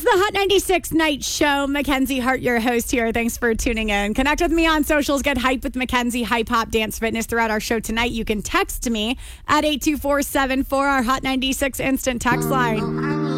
the Hot 96 Night Show. Mackenzie Hart, your host here. Thanks for tuning in. Connect with me on socials. Get hype with Mackenzie, Hype Hop Dance Fitness throughout our show tonight. You can text me at 82474, our Hot 96 instant text line.